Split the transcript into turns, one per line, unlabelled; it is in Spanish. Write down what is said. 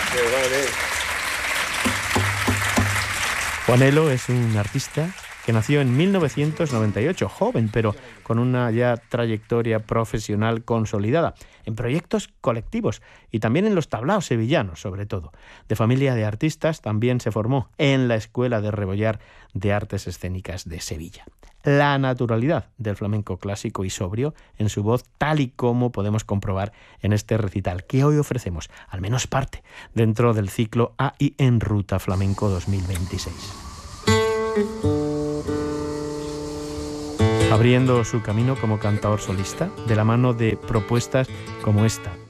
Juanelo es un artista que nació en 1998, joven, pero con una ya trayectoria profesional consolidada, en proyectos colectivos y también en los tablaos sevillanos, sobre todo. De familia de artistas, también se formó en la Escuela de Rebollar de Artes Escénicas de Sevilla. La naturalidad del flamenco clásico y sobrio en su voz, tal y como podemos comprobar en este recital que hoy ofrecemos, al menos parte, dentro del ciclo AI en Ruta Flamenco 2026. Abriendo su camino como cantador solista, de la mano de propuestas como esta,